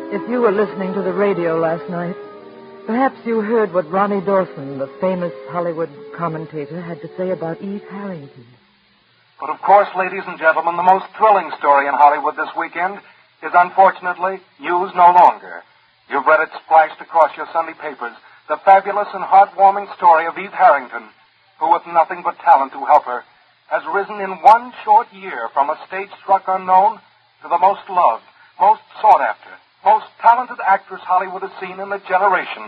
If you were listening to the radio last night, perhaps you heard what Ronnie Dawson, the famous Hollywood commentator, had to say about Eve Harrington. But of course, ladies and gentlemen, the most thrilling story in Hollywood this weekend is unfortunately news no longer. You've read it splashed across your Sunday papers, the fabulous and heartwarming story of Eve Harrington, who with nothing but talent to help her, has risen in one short year from a stage-struck unknown to the most loved, most sought-after, most talented actress Hollywood has seen in a generation.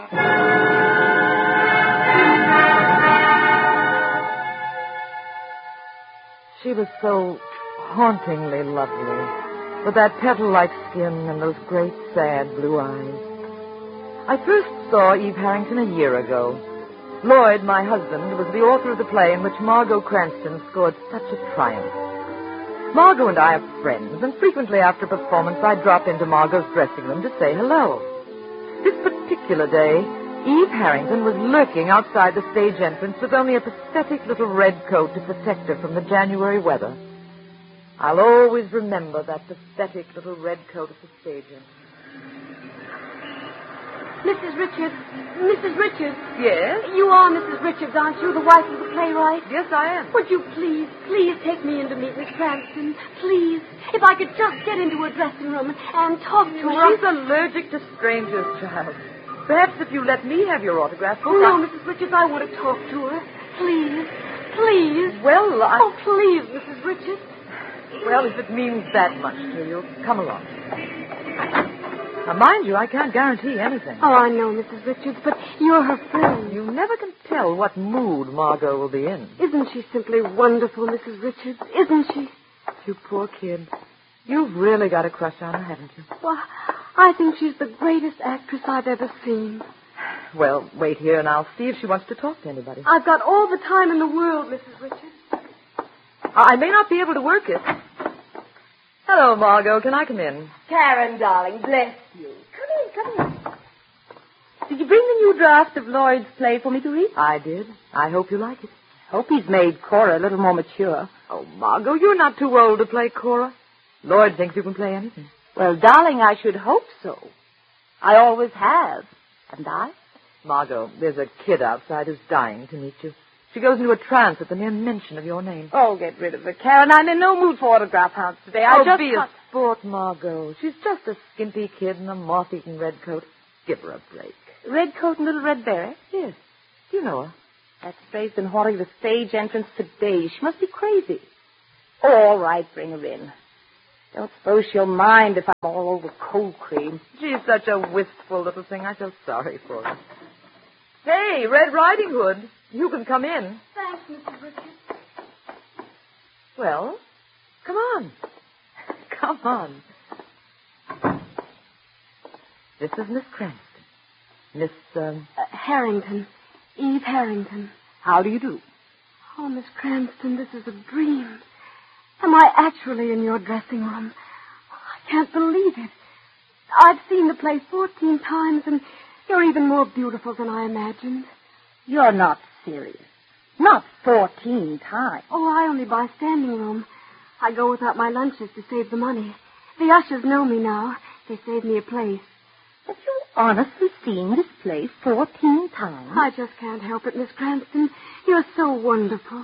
She was so hauntingly lovely, with that petal-like skin and those great, sad blue eyes. I first saw Eve Harrington a year ago. Lloyd, my husband, was the author of the play in which Margot Cranston scored such a triumph. Margot and I are friends, and frequently after performance I drop into Margot's dressing room to say hello. This particular day, Eve Harrington was lurking outside the stage entrance with only a pathetic little red coat to protect her from the January weather. I'll always remember that pathetic little red coat at the stage entrance. Mrs. Richards. Mrs. Richards. Yes? You are Mrs. Richards, aren't you? The wife of the playwright? Yes, I am. Would you please take me in to meet Miss Cranston? Please. If I could just get into her dressing room and talk to her. She's allergic to strangers, child. Perhaps if you let me have your autograph book. No, Mrs. Richards, I want to talk to her. Please. Please. Well, Oh, please, Mrs. Richards. Well, if it means that much to you, come along. Now, mind you, I can't guarantee anything. Oh, I know, Mrs. Richards, but you're her friend. You never can tell what mood Margot will be in. Isn't she simply wonderful, Mrs. Richards? Isn't she? You poor kid. You've really got a crush on her, haven't you? Well, I think she's the greatest actress I've ever seen. Well, wait here and I'll see if she wants to talk to anybody. I've got all the time in the world, Mrs. Richards. I may not be able to work it. Hello, Margot. Can I come in? Karen, darling, bless you. Come in. Did you bring the new draft of Lloyd's play for me to read? I did. I hope you like it. Hope he's made Cora a little more mature. Oh, Margot, you're not too old to play Cora. Lloyd thinks you can play anything. Well, darling, I should hope so. I always have. And I? Margot, there's a kid outside who's dying to meet you. She goes into a trance at the mere mention of your name. Oh, get rid of her, Karen. I'm in no mood for autograph hounds today. Be a sport, Margot. She's just a skimpy kid in a moth-eaten red coat. Give her a break. Red coat and little red beret? Yes. Do you know her? That strays been haunting the stage entrance today. She must be crazy. All right, bring her in. Don't suppose she'll mind if I'm all over cold cream. She's such a wistful little thing. I feel sorry for her. Hey, Red Riding Hood. You can come in. Thanks, Mrs. Richards. Well, come on. Come on. This is Miss Cranston. Miss, Harrington. Eve Harrington. How do you do? Oh, Miss Cranston, this is a dream. Am I actually in your dressing room? I can't believe it. I've seen the play 14 times, and you're even more beautiful than I imagined. You're not serious. Not 14 times. Oh, I only buy standing room. I go without my lunches to save the money. The ushers know me now. They save me a place. Have you honestly seen this play 14 times? I just can't help it, Miss Cranston. You're so wonderful.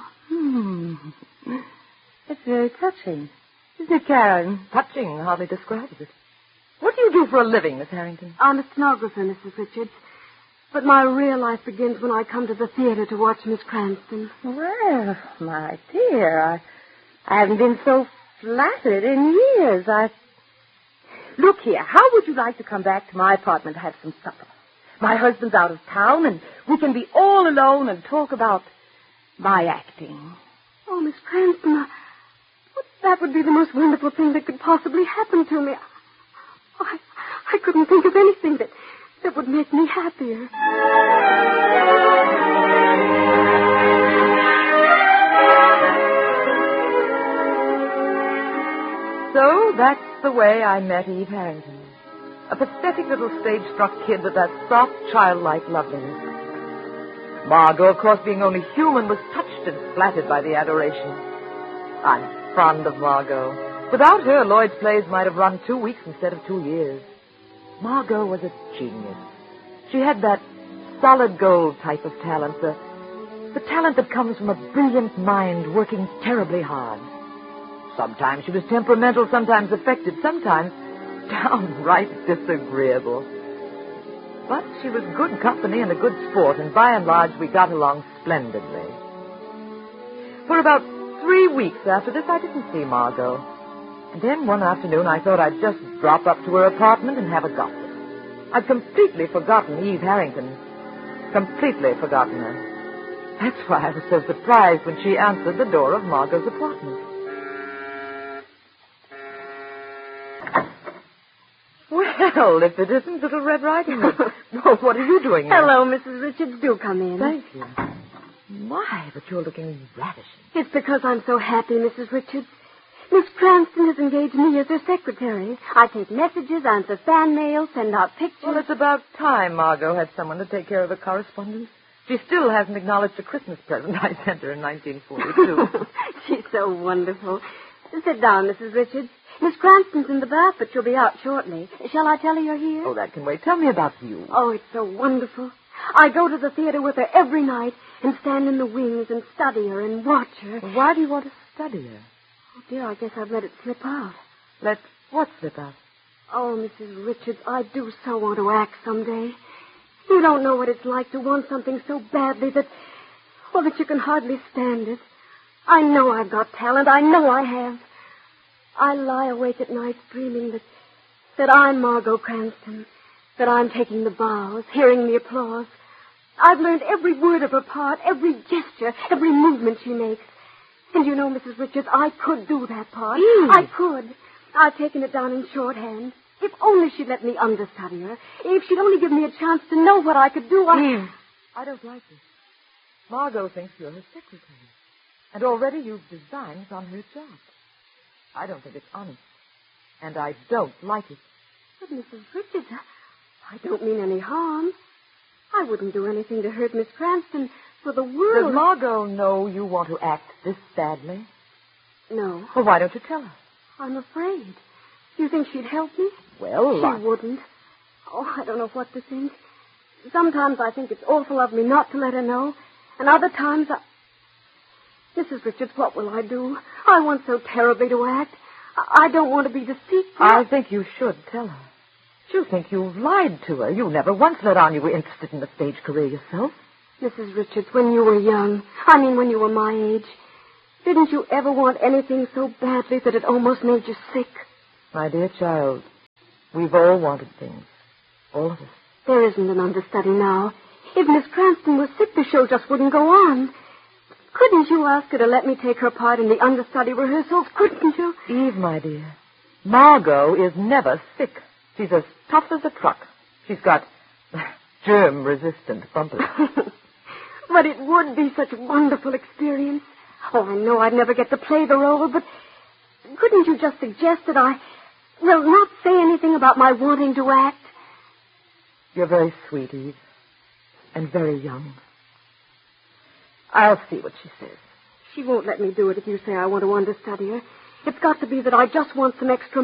It's very touching. Isn't it, Karen? Touching hardly describes it. What do you do for a living, Miss Harrington? I'm a stenographer, Mrs. Richards. But my real life begins when I come to the theater to watch Miss Cranston. Well, my dear, I haven't been so flattered in years. Look here, how would you like to come back to my apartment to have some supper? My husband's out of town, and we can be all alone and talk about my acting. Oh, Miss Cranston, that would be the most wonderful thing that could possibly happen to me. I couldn't think of anything that would make me happier. So that's the way I met Eve Harrington. A pathetic little stage-struck kid with that soft, childlike loveliness. Margot, of course, being only human, was touched and flattered by the adoration. I'm fond of Margot. Without her, Lloyd's plays might have run 2 weeks instead of 2 years. Margot was a genius. She had that solid gold type of talent, the talent that comes from a brilliant mind working terribly hard. Sometimes she was temperamental, sometimes affected, sometimes downright disagreeable. But she was good company and a good sport, and by and large we got along splendidly. For about 3 weeks after this, I didn't see Margot. And then one afternoon I thought I'd just drop up to her apartment and have a gossip. I'd completely forgotten Eve Harrington. Completely forgotten her. That's why I was so surprised when she answered the door of Margot's apartment. Well, if it isn't Little Red Riding Hood. Well, what are you doing here? Hello, Mrs. Richards. Do come in. Thank you. My, but you're looking ravishing. It's because I'm so happy, Mrs. Richards. Miss Cranston has engaged me as her secretary. I take messages, answer fan mail, send out pictures. Well, it's about time Margot had someone to take care of her correspondence. She still hasn't acknowledged a Christmas present I sent her in 1942. She's so wonderful. Sit down, Mrs. Richards. Miss Cranston's in the bath, but she'll be out shortly. Shall I tell her you're here? Oh, that can wait. Tell me about you. Oh, it's so wonderful. I go to the theater with her every night and stand in the wings and study her and watch her. Well, why do you want to study her? Oh, dear, I guess I've let it slip out. Let what slip out? Oh, Mrs. Richards, I do so want to act someday. You don't know what it's like to want something so badly that you can hardly stand it. I know I've got talent. I know I have. I lie awake at night dreaming that I'm Margot Cranston, that I'm taking the bows, hearing the applause. I've learned every word of her part, every gesture, every movement she makes. And you know, Mrs. Richards, I could do that part. I could. I've taken it down in shorthand. If only she'd let me understudy her. If she'd only give me a chance to know what I could do, I don't like this. Margot thinks you're her secretary. And already you've designs on her job. I don't think it's honest. And I don't like it. But, Mrs. Richards, I don't mean any harm. I wouldn't do anything to hurt Miss Cranston for the world. Does Margot know you want to act this badly? No. Well, why don't you tell her? I'm afraid. You think she'd help me? Well, She wouldn't. Oh, I don't know what to think. Sometimes I think it's awful of me not to let her know. And other times Mrs. Richards, what will I do? I want so terribly to act. I don't want to be deceitful. I think you should tell her. She'll think you've lied to her. You never once let on you were interested in the stage career yourself. Mrs. Richards, when you were young, when you were my age, didn't you ever want anything so badly that it almost made you sick? My dear child, we've all wanted things. All of us. There isn't an understudy now. If Miss Cranston was sick, the show just wouldn't go on. Couldn't you ask her to let me take her part in the understudy rehearsals? Couldn't you? Eve, my dear, Margot is never sick. She's as tough as a truck. She's got germ-resistant bumpers. But it would be such a wonderful experience. Oh, I know I'd never get to play the role, but couldn't you just suggest that not say anything about my wanting to act? You're very sweet, Eve, and very young. I'll see what she says. She won't let me do it if you say I want to understudy her. It's got to be that I just want some extra